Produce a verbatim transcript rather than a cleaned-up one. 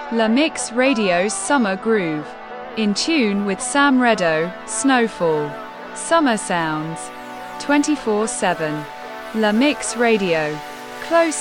La Mix Radio's Summer Groove. In tune with Sam Reddo, Snowfall. Summer sounds. twenty-four seven. La Mix Radio. Close